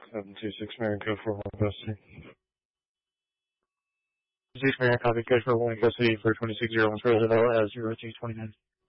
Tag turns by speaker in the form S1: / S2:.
S1: 726 Marion Code for one custody.
S2: 6 Marion, copy, code for one custody for 2601 Roosevelt as 0229.